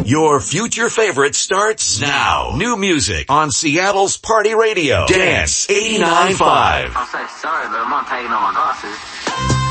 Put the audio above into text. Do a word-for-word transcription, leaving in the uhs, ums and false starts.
Your future favorite starts now. New music on Seattle's Party Radio. Dance eighty-nine point five. I'm so sorry, but I'm not taking off my glasses.